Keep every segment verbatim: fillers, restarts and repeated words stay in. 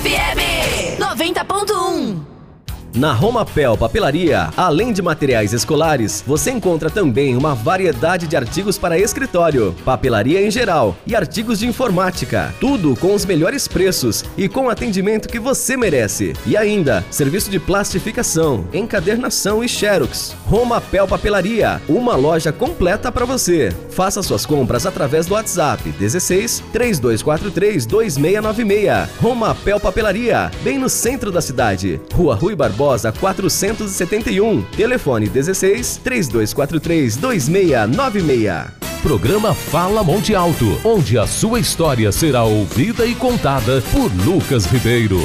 F M noventa ponto um. Na Romapel Papelaria, além de materiais escolares, você encontra também uma variedade de artigos para escritório, papelaria em geral e artigos de informática. Tudo com os melhores preços e com o atendimento que você merece. E ainda, serviço de plastificação, encadernação e xerox. Romapel Papelaria, uma loja completa para você. Faça suas compras através do WhatsApp dezesseis, três dois quatro três, dois seis nove seis. Romapel Papelaria, bem no centro da cidade. Rua Rui Barbosa quatrocentos e setenta e um. Telefone dezesseis, três dois quatro três, dois seis nove seis. Programa Fala Monte Alto, onde a sua história será ouvida e contada por Lucas Ribeiro.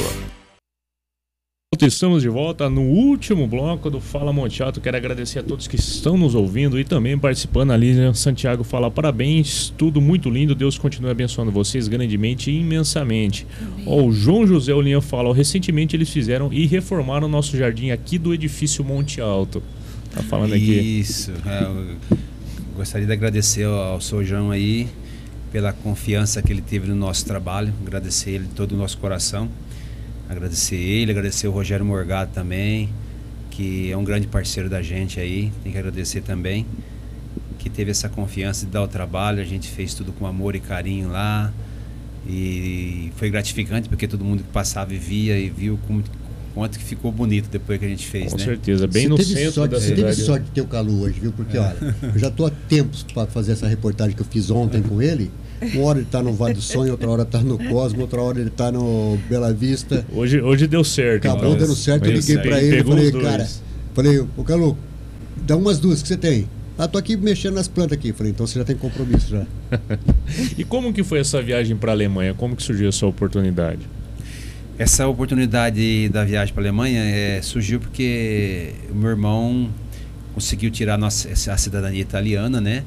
Estamos de volta no último bloco do Fala Monte Alto. Quero agradecer a todos que estão nos ouvindo e também participando. A Lígia Santiago fala parabéns, tudo muito lindo. Deus continue abençoando vocês grandemente e imensamente. Ó, o João José Olinha fala, ó, recentemente eles fizeram e reformaram o nosso jardim aqui do edifício Monte Alto. Tá falando aqui. Isso, é, eu gostaria de agradecer ao seu João aí pela confiança que ele teve no nosso trabalho. Agradecer ele de todo o nosso coração. Agradecer ele, agradecer o Rogério Morgado também, que é um grande parceiro da gente aí. Tem que agradecer também, que teve essa confiança de dar o trabalho. A gente fez tudo com amor e carinho lá. E foi gratificante, porque todo mundo que passava e via e viu como, quanto que ficou bonito depois que a gente fez, com né? certeza, bem você no teve centro sorte, da você cidade. teve sorte de ter o Calu hoje, viu? Porque, é. olha, eu já estou há tempos para fazer essa reportagem que eu fiz ontem com ele. Uma hora ele está no Vale do Sonho, outra hora está no Cosmo, outra hora ele está no Bela Vista. Hoje, hoje deu certo. Acabou então. dando certo, eu liguei para ele e falei, cara, falei, ô Calu, dá umas duas que você tem. Ah, tô aqui mexendo nas plantas aqui. Falei, então você já tem compromisso já. E como que foi essa viagem para a Alemanha? Como que surgiu essa oportunidade? Essa oportunidade da viagem para a Alemanha é, surgiu porque o meu irmão conseguiu tirar a, nossa, a cidadania italiana, né?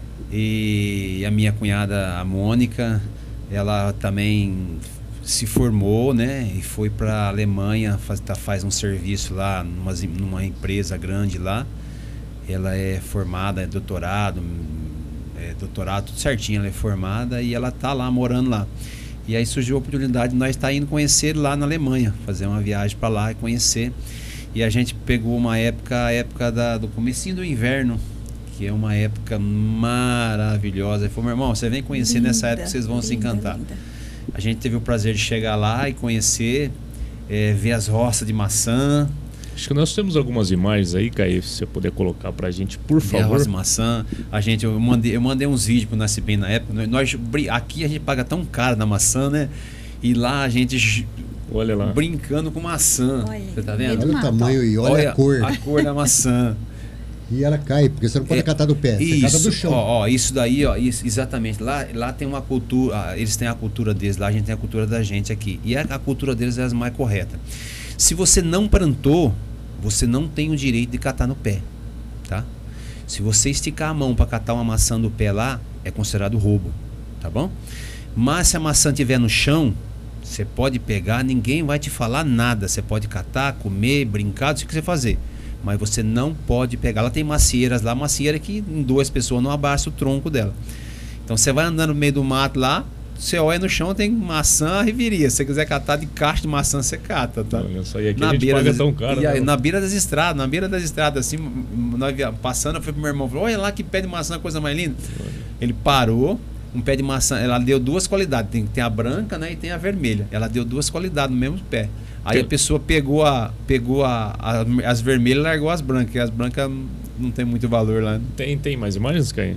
E a minha cunhada, a Mônica, ela também se formou, né? E foi para a Alemanha, faz, tá, faz um serviço lá numa, numa empresa grande lá. Ela é formada, é doutorado, é doutorado, tudo certinho, ela é formada e ela tá lá, morando lá. E aí surgiu a oportunidade de nós estar indo conhecer lá na Alemanha, fazer uma viagem para lá e conhecer. E a gente pegou uma época, a época da, do comecinho do inverno, que é uma época maravilhosa. Ele falou, meu irmão, você vem conhecer linda, nessa época, vocês vão linda, se encantar. Linda. A gente teve o prazer de chegar lá e conhecer, é, ver as roças de maçã. Acho que nós temos algumas imagens aí, Caio, se você puder colocar pra gente, por favor. Ver a roça de maçã. A gente, eu mandei, eu mandei uns vídeos pro Nascimento na época. Nós, aqui a gente paga tão caro na maçã, né? E lá a gente... Olha lá. Brincando com maçã. Olha, você tá vendo? Olha o tamanho e olha, olha a cor. A cor da maçã. E ela cai, porque você não pode é, catar do pé, você isso, cata do chão. Ó, ó, isso daí, ó, isso, exatamente. Lá, lá tem uma cultura, eles têm a cultura deles, lá a gente tem a cultura da gente aqui. E a, a cultura deles é a mais correta. Se você não plantou, você não tem o direito de catar no pé, tá? Se você esticar a mão para catar uma maçã do pé lá, é considerado roubo, tá bom? Mas se a maçã estiver no chão, você pode pegar, ninguém vai te falar nada. Você pode catar, comer, brincar, do que você fazer. Mas você não pode pegar. Ela tem macieiras lá, macieira que em duas pessoas não abaixa o tronco dela. Então você vai andando no meio do mato lá, você olha no chão, tem maçã, riveria. Se você quiser catar de caixa de maçã, você cata, tá? Olha só, e aqui na a gente beira paga das, tão caro. E aí, né? na beira das estradas, na beira das estradas, assim, nós passando, eu fui pro meu irmão, falou, olha lá que pé de maçã, coisa mais linda. Olha. Ele parou, um pé de maçã, ela deu duas qualidades, tem, tem a branca, né, e tem a vermelha. Ela deu duas qualidades no mesmo pé. Aí tem... a pessoa pegou, a, pegou a, a, as vermelhas e largou as brancas, e as brancas não tem muito valor lá. Tem, tem mais imagens, Caio?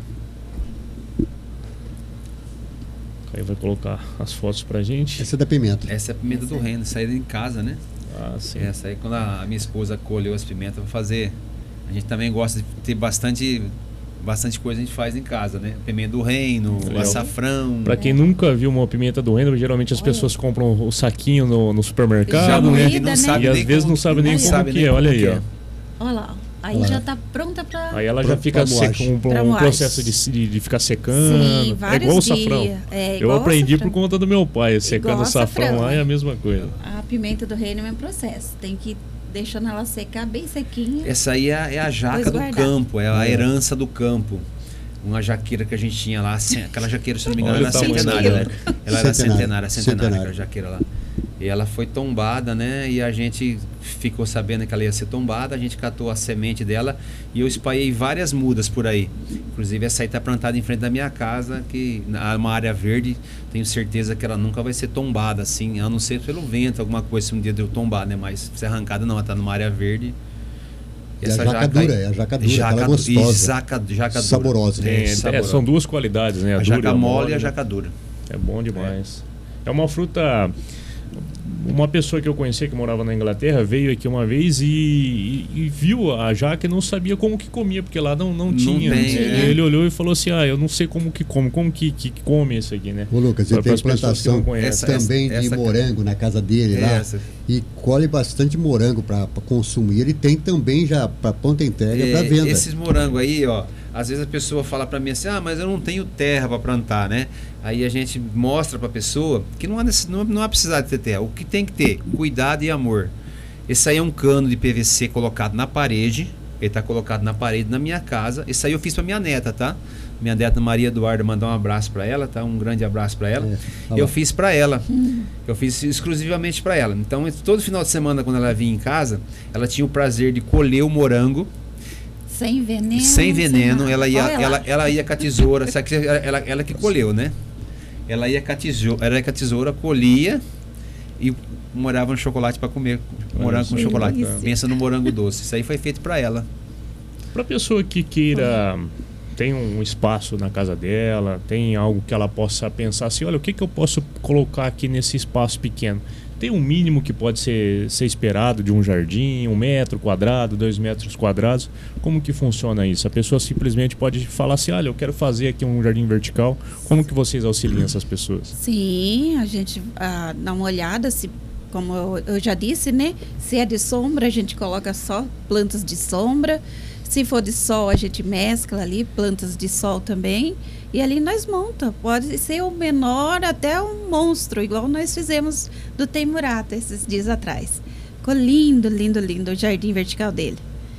Caio vai colocar as fotos pra gente. Essa é da pimenta. Essa é a pimenta do reino, saída em casa, né? Ah, sim. Essa aí, quando a minha esposa colheu as pimentas, vai fazer. A gente também gosta de ter bastante... Bastante coisa a gente faz em casa, né? Pimenta do reino, o açafrão. Pra quem nunca viu uma pimenta do reino, geralmente as olha. pessoas compram o saquinho no, no supermercado, né? E, não sabe e às vezes não sabe nem como que é. Olha aí, ó. Olha lá. Aí olha. já tá pronta pra... Aí ela já fica seca, um, um processo de, de, de ficar secando. Sim, é igual o safrão. É igual Eu aprendi por conta do meu pai, secando o safrão, safrão lá é a mesma coisa. A pimenta do reino é o mesmo processo. Tem que deixando ela secar bem sequinha. Essa aí é, é a jaca do campo, é a herança do campo. Uma jaqueira que a gente tinha lá, aquela jaqueira, se não me engano, era centenária, né? Ela era centenária, centenária, aquela jaqueira lá. E ela foi tombada, né? E a gente ficou sabendo que ela ia ser tombada, a gente catou a semente dela e eu espalhei várias mudas por aí. Inclusive essa aí está plantada em frente da minha casa, que é uma área verde, tenho certeza que ela nunca vai ser tombada assim, a não ser pelo vento, alguma coisa, se um dia deu tombar, né? Mas se arrancada não, ela está numa área verde. E essa a jaca, jaca dura, é a jaca dura, jaca, ela é gostosa, jaca, jaca dura. Saborosa. É, é, saborosa. São duas qualidades, né? A, a jaca mole e a jaca dura. É bom demais. É, é uma fruta... Uma pessoa que eu conhecia que morava na Inglaterra veio aqui uma vez e, e, e viu a jaca e não sabia como que comia, porque lá não, não, não tinha. Tem, ele, né? ele olhou e falou assim, ah, eu não sei como que come, como que, que come isso aqui, né? Ô Lucas, ele tem plantação essa, também essa, de essa, morango na casa dele lá, essa. E colhe bastante morango para consumir. Ele tem também já para ponta entrega, é, para venda. Esses morangos aí, ó, às vezes a pessoa fala para mim assim, ah, mas eu não tenho terra para plantar, né? Aí a gente mostra para a pessoa que não há, não, não há precisar de ter terra. O que tem que ter? Cuidado e amor. Esse aí é um cano de P V C colocado na parede. Ele está colocado na parede na minha casa. Esse aí eu fiz para minha neta, tá? Minha neta Maria Eduarda, mandar um abraço para ela, tá? Um grande abraço para ela. É, eu fiz para ela. Hum. Eu fiz exclusivamente para ela. Então, todo final de semana, quando ela vinha em casa, ela tinha o prazer de colher o morango. Sem veneno. Sem veneno. Sem ela, ia, ela, ela ia com a tesoura. Sabe que ela, ela, ela que colheu, né? Ela ia com a tesoura, ela ia com a tesoura, colhia e morava no chocolate para comer. Morango com chocolate. Isso. Pensa no morango doce. Isso aí foi feito para ela. Para pessoa que queira... Tem um espaço na casa dela, tem algo que ela possa pensar assim, olha, o que, que eu posso colocar aqui nesse espaço pequeno? Tem um mínimo que pode ser, ser esperado de um jardim, um metro quadrado, dois metros quadrados. Como que funciona isso? A pessoa simplesmente pode falar assim, olha, eu quero fazer aqui um jardim vertical. Como que vocês auxiliam essas pessoas? Sim, a gente ah, dá uma olhada, se, como eu, eu já disse, né? Se é de sombra, a gente coloca só plantas de sombra. Se for de sol, a gente mescla ali plantas de sol também. E ali nós monta. Pode ser o menor até um monstro, igual nós fizemos do Temurata esses dias atrás. Ficou lindo, lindo, lindo o jardim vertical dele.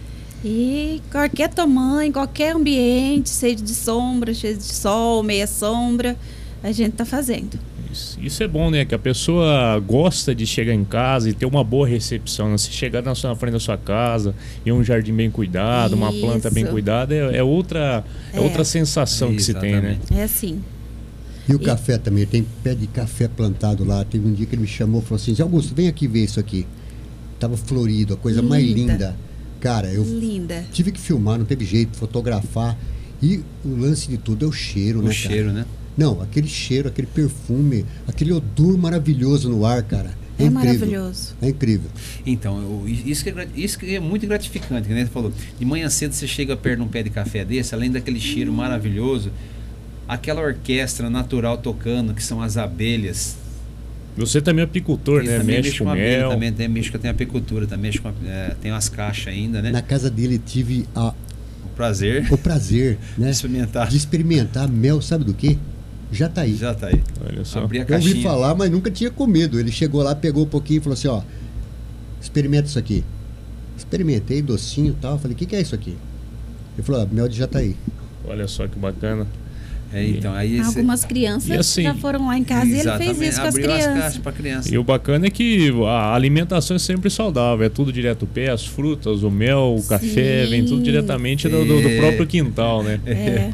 E qualquer tamanho, qualquer ambiente, seja de sombra, seja de sol, meia sombra, a gente está fazendo. Isso, isso é bom, né? Que a pessoa gosta de chegar em casa e ter uma boa recepção, né? Se chegar na, sua, na frente da sua casa e um jardim bem cuidado, isso. Uma planta bem cuidada, é, é, outra, é. é outra sensação é, que se tem, né? É assim. E o e... café também, tem pé de café plantado lá. Teve um dia que ele me chamou e falou assim, Augusto, vem aqui ver isso aqui. Tava florido, a coisa linda. mais linda. Cara, eu linda. tive que filmar, não teve jeito, fotografar. E o lance de tudo é o cheiro, o né, cheiro, cara? né? Não, aquele cheiro, aquele perfume, aquele odor maravilhoso no ar, cara. É, é incrível. Maravilhoso. É incrível. Então, eu, isso, que é, isso que é muito gratificante, que nem você falou. De manhã cedo você chega perto de um pé de café desse, além daquele cheiro hum. maravilhoso, aquela orquestra natural tocando, que são as abelhas. Você também é apicultor, né? Mexe, mexe com, com abelha, mel. também tem, mexe, tem apicultura, também mexe com, é, tem umas caixas ainda, né? Na casa dele tive a... o prazer. O prazer, né? De experimentar. De experimentar mel, sabe do quê? Jataí. Jataí. Olha só. Abri a Eu caixinha. ouvi falar, mas nunca tinha comido. Ele chegou lá, pegou um pouquinho e falou assim, ó, experimenta isso aqui. Experimentei, docinho e tal. Falei, o que, que é isso aqui? Ele falou, ah, mel de Jataí. Olha só que bacana. É, então, aí esse... Algumas crianças assim, já foram lá em casa e ele fez isso com as crianças. As criança. E o bacana é que a alimentação é sempre saudável, é tudo direto do pé, as frutas, o mel, o Sim. café, vem tudo diretamente do, do, do próprio quintal, né? É.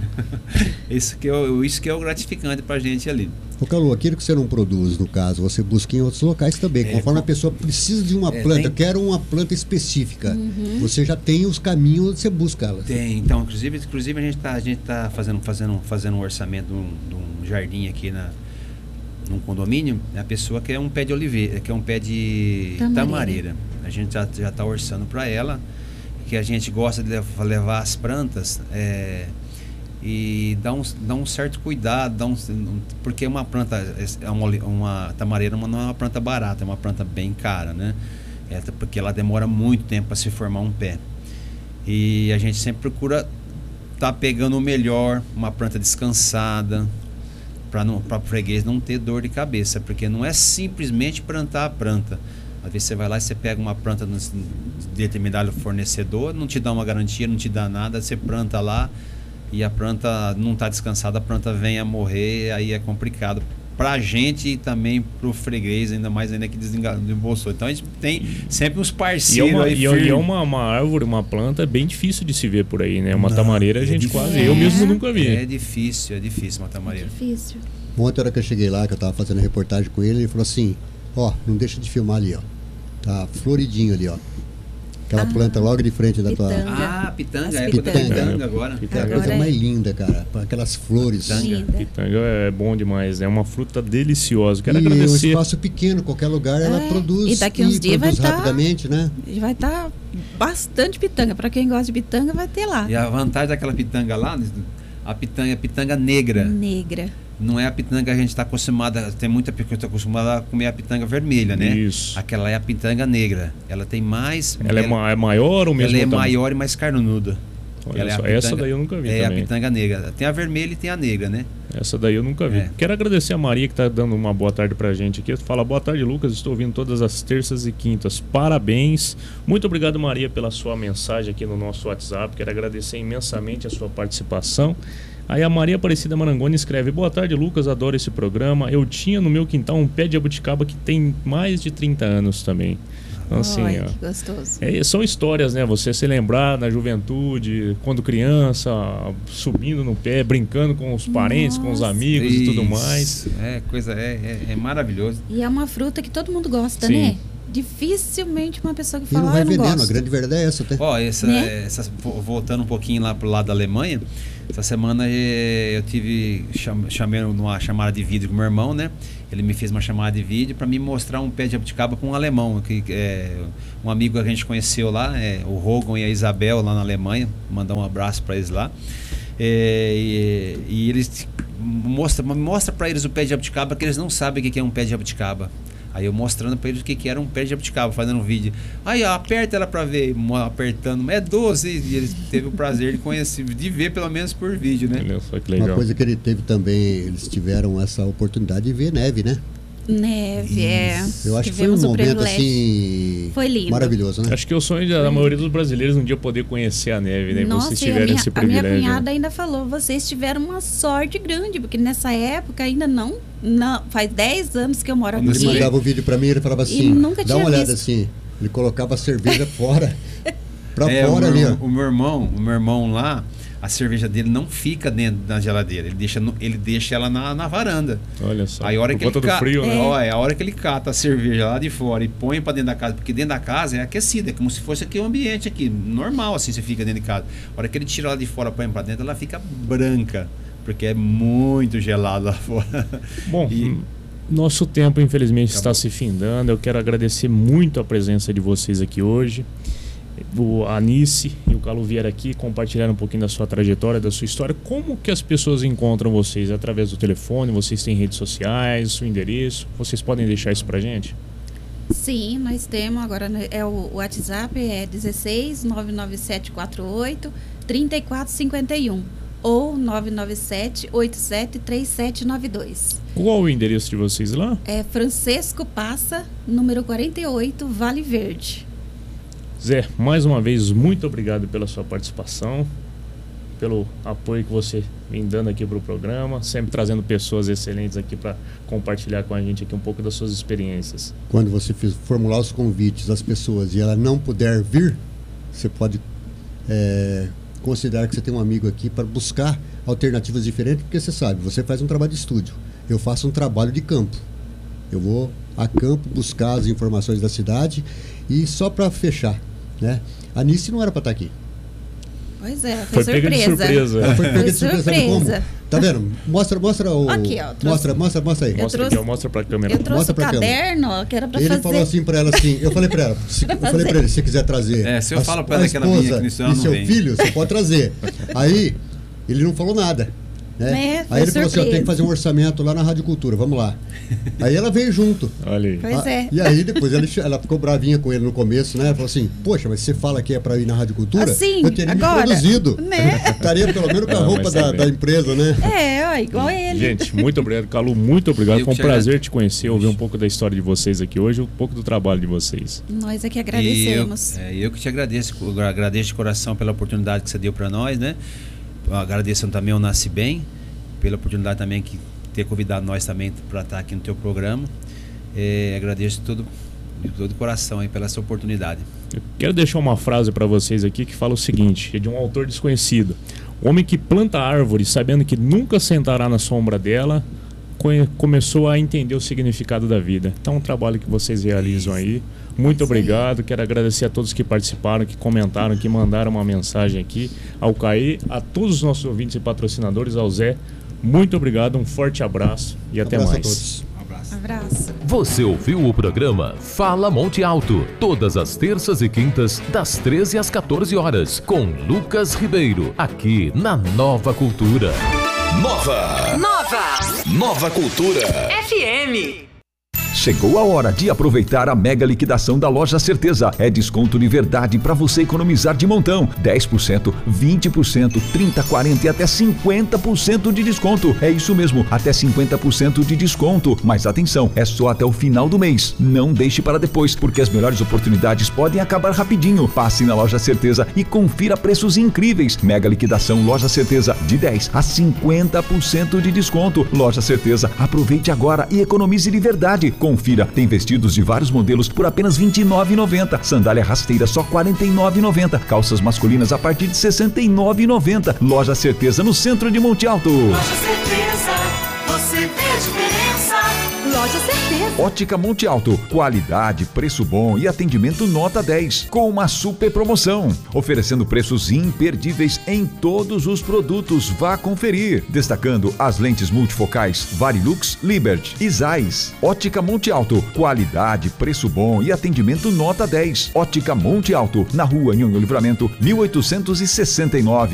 Isso, que é, isso que é o gratificante pra gente ali. Ô Calu, aquilo que você não produz, no caso, você busca em outros locais também. É, Conforme com... a pessoa precisa de uma é, planta, tem... quero uma planta específica, uhum. você já tem os caminhos onde você busca ela. Tem, então, inclusive, inclusive a gente está a gente tá fazendo, fazendo, fazendo um orçamento de um, de um jardim aqui na, num condomínio, a pessoa quer um pé de oliveira, quer um pé de tamareira. tamareira. A gente já está orçando para ela, que a gente gosta de levar, levar as plantas... É, e dá um, dá um certo cuidado, dá um, porque uma planta, é uma, uma tamareira não é uma planta barata, é uma planta bem cara, né? É, porque ela demora muito tempo para se formar um pé. E a gente sempre procura estar tá pegando o melhor, uma planta descansada, para o freguês não ter dor de cabeça, porque não é simplesmente plantar a planta. Às vezes você vai lá e você pega uma planta de determinado fornecedor, não te dá uma garantia, não te dá nada, você planta lá, e a planta não está descansada, a planta vem a morrer, aí é complicado pra gente e também pro freguês, ainda mais ainda que desembolsou. Então a gente tem sempre uns parceiros e é uma, aí. E é, e é uma, uma árvore, uma planta bem difícil de se ver por aí, né? Uma Não, tamareira a é gente difícil. quase, É. eu mesmo nunca vi. É difícil, é difícil uma tamareira. Difícil. Ontem, a hora que eu cheguei lá, que eu tava fazendo a reportagem com ele, ele falou assim, ó, não deixa de filmar ali, ó. Tá floridinho ali, ó. Aquela Ah, planta logo de frente da tua... pitanga. Ah, pitanga, As é época da pitanga. pitanga agora. Pitanga. É a coisa Agora é. mais linda, cara. Aquelas flores. Pitanga. Linda. Pitanga é bom demais, é uma fruta deliciosa. Quero E um agradecer. espaço pequeno, qualquer lugar ela É, produz. e daqui uns dias vai produz tá- rapidamente, né? E vai estar bastante pitanga. Para quem gosta de pitanga, vai ter lá. E a vantagem daquela pitanga lá, a pitanga é pitanga negra. Negra. Não é a pitanga que a gente está acostumada, tem muita pessoa que está acostumada a comer a pitanga vermelha, né? Isso. Aquela é a pitanga negra. Ela tem mais. Ela é, ma- é maior ou mesmo? ela é tamanho? maior e mais carnuda. Olha Ela é a só, pitanga- essa daí eu nunca vi É também. a pitanga negra. Tem a vermelha e tem a negra, né? Essa daí eu nunca vi. É. Quero agradecer a Maria que está dando uma boa tarde pra gente aqui. Fala, boa tarde, Lucas. Estou ouvindo todas as terças e quintas. Parabéns. Muito obrigado, Maria, pela sua mensagem aqui no nosso WhatsApp. Quero agradecer imensamente a sua participação. Aí a Maria Aparecida Marangoni escreve: boa tarde, Lucas, adoro esse programa. Eu tinha no meu quintal um pé de jabuticaba que tem mais de trinta anos também. Então, assim, Ai, ó, que gostoso. é, são histórias, né? Você se lembrar na juventude, quando criança, subindo no pé, brincando com os parentes, com os Nossa. amigos e tudo Isso. mais. É, coisa, é, é, é maravilhoso. E é uma fruta que todo mundo gosta, Sim. né? Dificilmente uma pessoa que E não fala, vai ah, eu não veneno, a gosto. grande verdade é essa, até. Ó, essa, Né? essa, voltando um pouquinho lá pro lado da Alemanha, essa semana eh, eu tive, cham- chamei numa chamada de vídeo com meu irmão, né? Ele me fez uma chamada de vídeo para me mostrar um pé de jabuticaba para um alemão, que é um amigo que a gente conheceu lá, é, o Rogan e a Isabel lá na Alemanha, mandar um abraço para eles lá. É, e, e eles mostra, mostra para eles o pé de jabuticaba, que eles não sabem o que que é um pé de jabuticaba. Aí eu mostrando pra eles o que, que era um pé de jabuticaba, fazendo um vídeo. Aí ó, aperta ela pra ver, mo- apertando. É doce. E eles teve o prazer de conhecer, de ver pelo menos por vídeo, né? Olha só que Uma legal. coisa que ele teve também, eles tiveram essa oportunidade de ver neve, né? Neve, é. Eu acho que foi um Tivemos o momento privilégio. assim Foi lindo. maravilhoso, né? Acho que é o sonho da, da maioria dos brasileiros um dia poder conhecer a neve, né? Nossa, Vocês e a tiveram minha, esse a minha privilégio. cunhada ainda falou, vocês tiveram uma sorte grande, porque nessa época ainda não, não faz dez anos que eu moro Quando Ele aqui. Sim. mandava o vídeo pra mim e ele falava assim, nunca dá tinha uma olhada visto. assim. Ele colocava a cerveja fora, pra É, fora o, ali, meu, ó. o meu irmão, o meu irmão lá, a cerveja dele não fica dentro da geladeira. Ele deixa, no- ele deixa ela na, na varanda. Olha só. Aí a hora Por que ele conta do ca- frio, né? É. Ó, é a hora que ele cata a cerveja lá de fora e põe pra dentro da casa, porque dentro da casa é aquecida, é como se fosse aqui o ambiente aqui, normal assim, você fica dentro de casa. A hora que ele tira ela de fora, põe pra dentro, ela fica branca, porque é muito gelado lá fora. Bom, E- hum, nosso tempo infelizmente está Acabou. se findando. Eu quero agradecer muito a presença de vocês aqui hoje. O Anice e o Calu vieram aqui compartilhar um pouquinho da sua trajetória, da sua história. Como que as pessoas encontram vocês? Através do telefone? Vocês têm redes sociais? O endereço? Vocês podem deixar isso pra gente? Sim, nós temos agora, né, é o o WhatsApp é dezesseis nove nove sete quatro oito três quatro cinco um ou nove nove sete oito sete três sete nove dois. Qual o endereço de vocês lá? É Francisco Passa, número quarenta e oito, Vale Verde. Zé, mais uma vez, muito obrigado pela sua participação, pelo apoio que você vem dando aqui para o programa, sempre trazendo pessoas excelentes aqui para compartilhar com a gente aqui um pouco das suas experiências. Quando você fiz- formular os convites às pessoas e ela não puder vir, você pode é, considerar que você tem um amigo aqui para buscar alternativas diferentes, porque você sabe, você faz um trabalho de estúdio, eu faço um trabalho de campo. Eu vou a campo buscar as informações da cidade e só para fechar, né? A Nice não era para estar aqui. Pois é, foi, Foi pega de surpresa. surpresa. Ela foi Foi pega de surpresa, sabe como? surpresa. Tá vendo? Mostra, mostra o. Aqui, ó, trouxe- Mostra, mostra, mostra aí. Eu Mostra trouxe- aqui, ó, mostra para a câmera. Eu trouxe Mostra o pra câmera. caderno, ó, que era para Ele fazer. falou assim pra ela assim, eu falei pra ela, se, eu falei pra ele, se você quiser trazer É, se eu a- falo pra a ela que ela vinha esposa aqui nisso, ela e não seu vem. filho, você pode trazer. Aí, ele não falou nada. Né? É, foi Aí ele falou assim, eu surpresa. tenho que fazer um orçamento lá na Rádio Cultura, vamos lá. Aí ela veio junto. Olha aí. Pois Ah, é. E aí depois ela, ela ficou bravinha com ele no começo, né? Ela falou assim, poxa, mas você fala que é pra ir na Rádio Cultura? Assim, eu teria agora, me produzido. né? Estaria pelo menos com a Não, roupa mas da, tá bem. da empresa, né? É, ó, igual ele. Gente, muito obrigado, Calu, muito obrigado. Eu Foi um que te prazer agradeço. te conhecer, ouvir um pouco da história de vocês aqui hoje, um pouco do trabalho de vocês. Nós é que E eu, agradecemos. é, eu que te agradeço, eu agradeço de coração pela oportunidade que você deu para nós, né? Agradeço também ao Nasce Bem, pela oportunidade também que ter convidado nós também para estar aqui no teu programa. É, agradeço todo, de todo o coração aí pela essa oportunidade. Eu quero deixar uma frase para vocês aqui que fala o seguinte, é de um autor desconhecido. O homem que planta árvore sabendo que nunca sentará na sombra dela, começou a entender o significado da vida. Então, um trabalho que vocês realizam aí. Muito obrigado. Quero agradecer a todos que participaram, que comentaram, que mandaram uma mensagem aqui. Ao Caí, a todos os nossos ouvintes e patrocinadores, ao Zé. Muito obrigado, um forte abraço e até abraço mais. A todos. Um abraço. Abraço. Você ouviu o programa Fala Monte Alto, todas as terças e quintas, das treze às quatorze horas, com Lucas Ribeiro, aqui na Nova Cultura. Nova. Nova. Nova Cultura. F M. Chegou a hora de aproveitar a mega liquidação da Loja Certeza. É desconto de verdade para você economizar de montão. dez por cento, vinte por cento, trinta por cento, quarenta por cento e até cinquenta por cento de desconto. É isso mesmo, até cinquenta por cento de desconto. Mas atenção, é só até o final do mês. Não deixe para depois, porque as melhores oportunidades podem acabar rapidinho. Passe na Loja Certeza e confira preços incríveis. Mega liquidação Loja Certeza, de dez a cinquenta por cento de desconto. Loja Certeza, aproveite agora e economize de verdade. Confira, tem vestidos de vários modelos por apenas vinte e nove reais e noventa centavos. Sandália rasteira só quarenta e nove reais e noventa centavos. Calças masculinas a partir de sessenta e nove reais e noventa centavos. Loja Certeza, no centro de Monte Alto. Loja Certeza, você vê a diferença. Loja Certeza. Ótica Monte Alto, qualidade, preço bom e atendimento nota dez, com uma super promoção, oferecendo preços imperdíveis em todos os produtos. Vá conferir, destacando as lentes multifocais Varilux, Liberty e Zeiss. Ótica Monte Alto, qualidade, preço bom e atendimento nota dez. Ótica Monte Alto, na rua Nhonho Livramento, mil oitocentos e sessenta e nove.